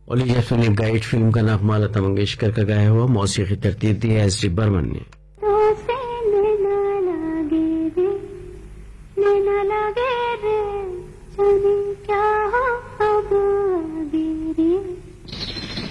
Olivia film guide film का नगमा लता मंगेशकर का गाया हुआ, मौसीकी तरतीब दी है एस डी बर्मन ने।